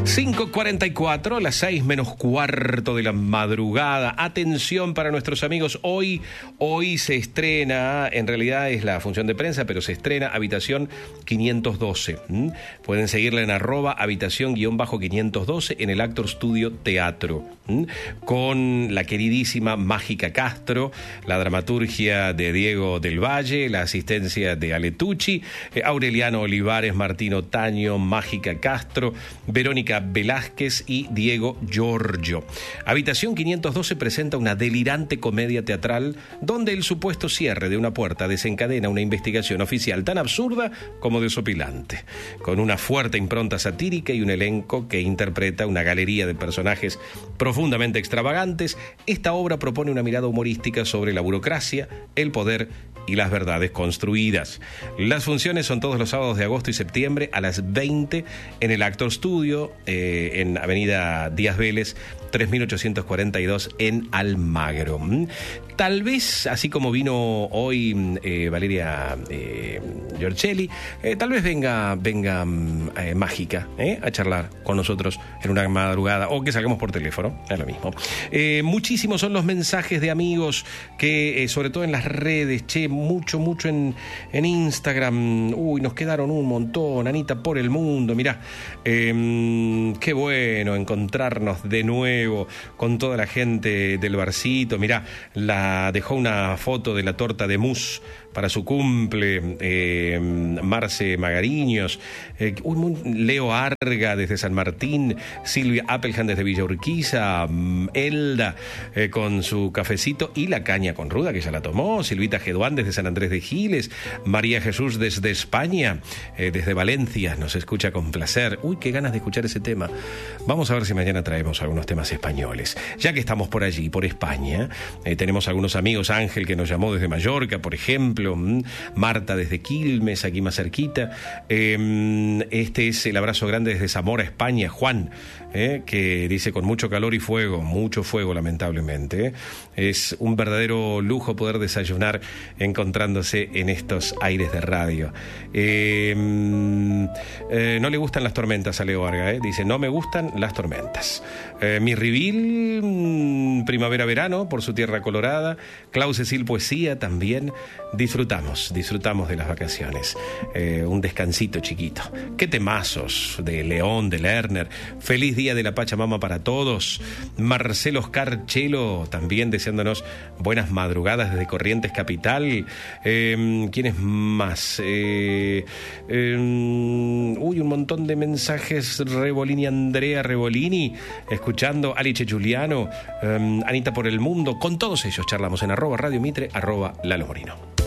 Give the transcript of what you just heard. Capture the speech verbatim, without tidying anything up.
cinco cuarenta y cuatro, las seis menos cuarto de la madrugada. Atención para nuestros amigos, hoy, hoy se estrena, en realidad es la función de prensa, pero se estrena Habitación quinientos doce. ¿Mm? Pueden seguirla en arroba habitación guión bajo quinientos doce en el Actor Studio Teatro. ¿Mm? Con la queridísima Mágica Castro, la dramaturgia de Diego del Valle, la asistencia de Ale Tucci, eh, Aureliano Olivares, Martín Otaño, Mágica Castro, Verónica Velázquez y Diego Giorgio. Habitación quinientos doce presenta una delirante comedia teatral donde el supuesto cierre de una puerta desencadena una investigación oficial tan absurda como desopilante, con una fuerte impronta satírica y un elenco que interpreta una galería de personajes profundamente extravagantes. Esta obra propone una mirada humorística sobre la burocracia, el poder y las verdades construidas. Las funciones son todos los sábados de agosto y septiembre a las veinte en el Actor Studio, eh, en Avenida Díaz Vélez, tres mil ochocientos cuarenta y dos en Almagro. Tal vez, así como vino hoy eh, Valeria eh, Giorcelli, eh, tal vez venga, venga eh, Mágica eh, a charlar con nosotros en una madrugada, o que salgamos por teléfono, es lo mismo. Eh, muchísimos son los mensajes de amigos que, eh, sobre todo en las redes, che, mucho, mucho en, en Instagram, uy, nos quedaron un montón, Anita por el mundo, mirá, eh, qué bueno encontrarnos de nuevo con toda la gente del barcito. Mirá, la dejó una foto de la torta de mousse para su cumple, eh, Marce Magariños, eh, Leo Arga desde San Martín, Silvia Appelhan desde Villa Urquiza, Elda eh, con su cafecito y la caña con ruda que ya la tomó, Silvita Geduán desde San Andrés de Giles, María Jesús desde España, eh, desde Valencia, nos escucha con placer. Uy, qué ganas de escuchar ese tema. Vamos a ver si mañana traemos algunos temas españoles. Ya que estamos por allí, por España, eh, tenemos algunos amigos, Ángel que nos llamó desde Mallorca, por ejemplo, Marta desde Quilmes, aquí más cerquita. Eh, este es el abrazo grande desde Zamora, España, Juan, eh, que dice con mucho calor y fuego, mucho fuego lamentablemente. Eh. Es un verdadero lujo poder desayunar encontrándose en estos aires de radio. Eh, eh, no le gustan las tormentas a Leo Varga, eh. Dice, no me gustan las tormentas. Eh, mi Rivil, primavera-verano, por su tierra colorada. Clau Cecil, poesía también. Disfrutamos, disfrutamos de las vacaciones. Eh, un descansito chiquito. Qué temazos de León, de Lerner. Feliz día de la Pachamama para todos. Marcelo Oscar Chelo también deseándonos buenas madrugadas desde Corrientes Capital. Eh, ¿Quién es más? Eh, eh, uy, un montón de mensajes. Rebolini, Andrea Rebolini, escuchando. Alice Giuliano, eh, Anita por el mundo. Con todos ellos charlamos en arroba Radio Mitre, arroba Lalo Morino.